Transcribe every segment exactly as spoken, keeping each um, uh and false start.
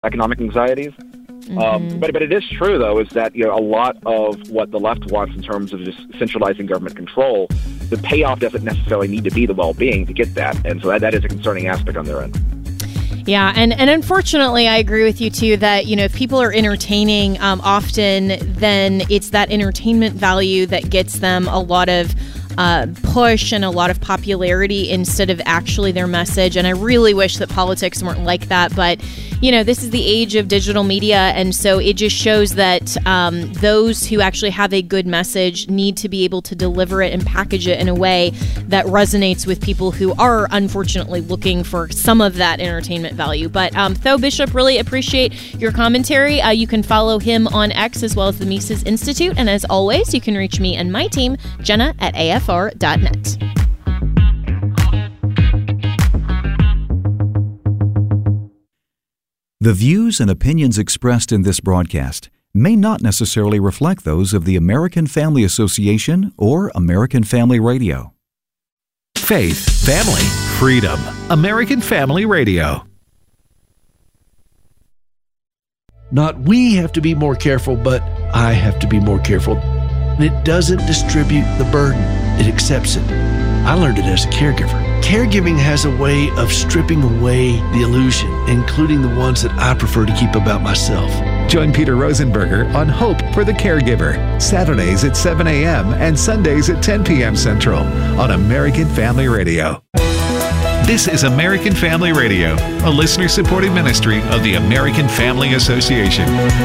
economic anxieties. Mm-hmm. Um, but but it is true, though, is that you know a lot of what the left wants in terms of just centralizing government control, the payoff doesn't necessarily need to be the well-being to get that, and so that, that is a concerning aspect on their end. Yeah, and, and unfortunately, I agree with you, too, that, you know, if people are entertaining um, often, then it's that entertainment value that gets them a lot of uh, push and a lot of popularity instead of actually their message. And I really wish that politics weren't like that. But, you know, this is the age of digital media. And so it just shows that um, those who actually have a good message need to be able to deliver it and package it in a way that resonates with people who are unfortunately looking for some of that entertainment value. But um, Tho Bishop, really appreciate your commentary. Uh, you can follow him on X as well as the Mises Institute. And as always, you can reach me and my team, Jenna at A F R dot net. The views and opinions expressed in this broadcast may not necessarily reflect those of the American Family Association or American Family Radio. Faith, family, freedom. American Family Radio. Not we have to be more careful, but I have to be more careful. And it doesn't distribute the burden. It accepts it. I learned it as a caregiver. Caregiving has a way of stripping away the illusion, including the ones that I prefer to keep about myself. Join Peter Rosenberger on Hope for the Caregiver, Saturdays at seven a.m. and Sundays at ten p.m. Central on American Family Radio. This is American Family Radio, a listener-supported ministry of the American Family Association.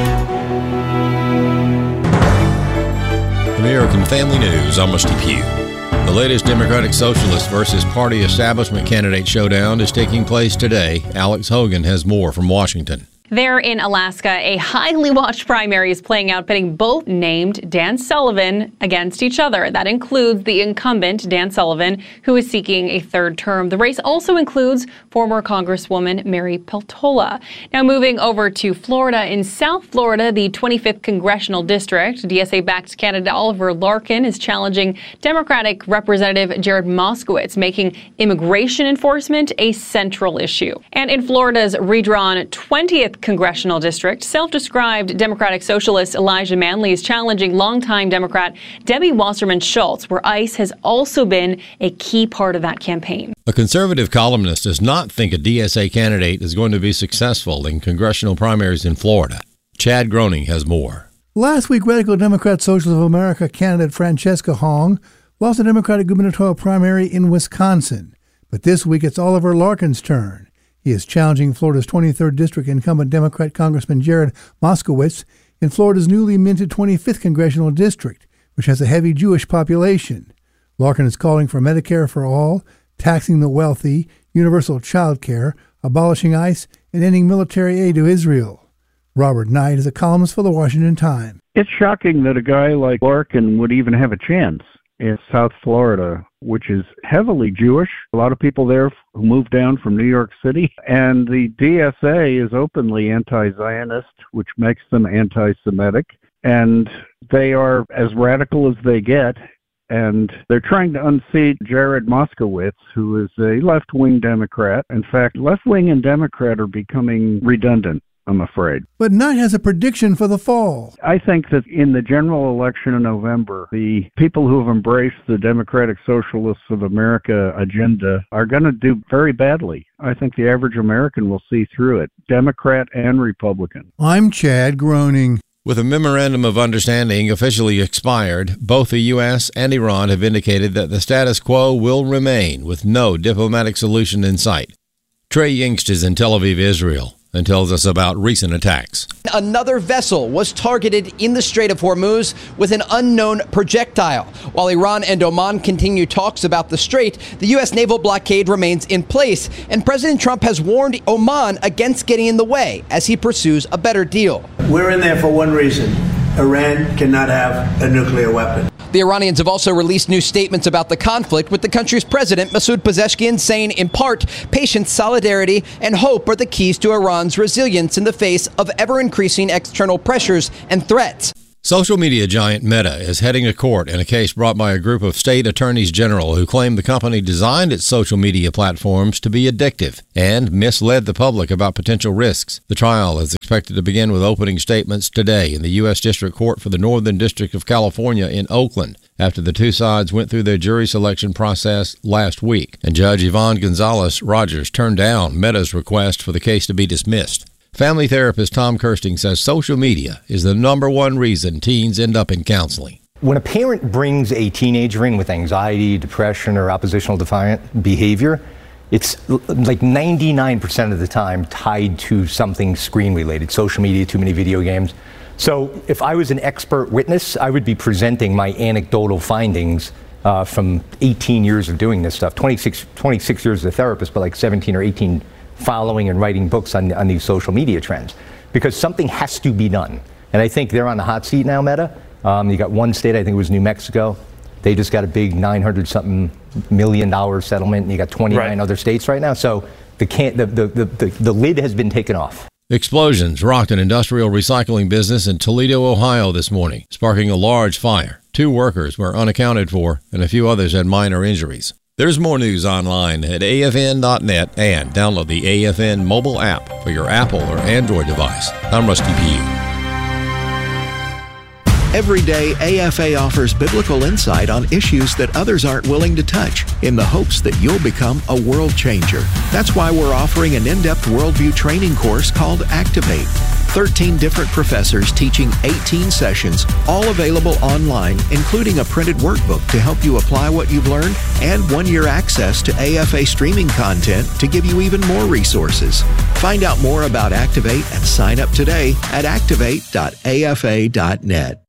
American Family News, I'm Steve Pugh. The latest Democratic Socialist versus Party Establishment candidate showdown is taking place today. Alex Hogan has more from Washington. There in Alaska, a highly watched primary is playing out, pitting both named Dan Sullivan against each other. That includes the incumbent, Dan Sullivan, who is seeking a third term. The race also includes former Congresswoman Mary Peltola. Now moving over to Florida. In South Florida, the twenty-fifth Congressional District, D S A-backed candidate Oliver Larkin is challenging Democratic Representative Jared Moskowitz, making immigration enforcement a central issue. And in Florida's redrawn twentieth Congressional District, self-described Democratic Socialist Elijah Manley is challenging longtime Democrat Debbie Wasserman Schultz, where ICE has also been a key part of that campaign. A conservative columnist does not think a D S A candidate is going to be successful in congressional primaries in Florida. Chad Groening has more. Last week, Radical Democrat Socialists of America candidate Francesca Hong lost the Democratic gubernatorial primary in Wisconsin. But this week, it's Oliver Larkin's turn. He is challenging Florida's twenty-third District incumbent Democrat Congressman Jared Moskowitz in Florida's newly minted twenty-fifth Congressional District, which has a heavy Jewish population. Larkin is calling for Medicare for all, taxing the wealthy, universal child care, abolishing ICE, and ending military aid to Israel. Robert Knight is a columnist for the Washington Times. It's shocking that a guy like Larkin would even have a chance in South Florida, which is heavily Jewish. A lot of people there who moved down from New York City. And the D S A is openly anti-Zionist, which makes them anti-Semitic. And they are as radical as they get. And they're trying to unseat Jared Moskowitz, who is a left-wing Democrat. In fact, left-wing and Democrat are becoming redundant, I'm afraid. But Knight has a prediction for the fall. I think that in the general election in November, the people who have embraced the Democratic Socialists of America agenda are going to do very badly. I think the average American will see through it, Democrat and Republican. I'm Chad Groening. With a memorandum of understanding officially expired, both the U S and Iran have indicated that the status quo will remain with no diplomatic solution in sight. Trey Yingst is in Tel Aviv, Israel, and tells us about recent attacks. Another vessel was targeted in the Strait of Hormuz with an unknown projectile. While Iran and Oman continue talks about the strait, the U S naval blockade remains in place, and President Trump has warned Oman against getting in the way as he pursues a better deal. We're in there for one reason. Iran cannot have a nuclear weapon. The Iranians have also released new statements about the conflict, with the country's president, Masoud Pezeshkian, saying, in part, patience, solidarity, and hope are the keys to Iran's resilience in the face of ever-increasing external pressures and threats. Social media giant Meta is heading to court in a case brought by a group of state attorneys general who claim the company designed its social media platforms to be addictive and misled the public about potential risks. The trial is expected to begin with opening statements today in the U S District Court for the Northern District of California in Oakland, after the two sides went through their jury selection process last week, and Judge Yvonne Gonzalez Rogers turned down Meta's request for the case to be dismissed. Family therapist Tom Kirsting says social media is the number one reason teens end up in counseling. When a parent brings a teenager in with anxiety, depression, or oppositional defiant behavior, it's like ninety-nine percent of the time tied to something screen-related, social media, too many video games. So if I was an expert witness, I would be presenting my anecdotal findings uh, from eighteen years of doing this stuff, twenty-six, twenty-six years as a therapist, but like seventeen or eighteen following and writing books on, on these social media trends, because something has to be done. And I think they're on the hot seat now, Meta. Um, you got one state, I think it was New Mexico. They just got a big nine hundred something million dollar settlement, and you got twenty-nine right. other states right now. So the, can, the, the, the, the, the lid has been taken off. Explosions rocked an industrial recycling business in Toledo, Ohio this morning, sparking a large fire. Two workers were unaccounted for, and a few others had minor injuries. There's more news online at A F N dot net and download the A F N mobile app for your Apple or Android device. I'm Rusty Pugh. Every day, A F A offers biblical insight on issues that others aren't willing to touch, in the hopes that you'll become a world changer. That's why we're offering an in-depth worldview training course called Activate. thirteen different professors teaching eighteen sessions, all available online, including a printed workbook to help you apply what you've learned, and one-year access to A F A streaming content to give you even more resources. Find out more about Activate and sign up today at activate dot A F A dot net.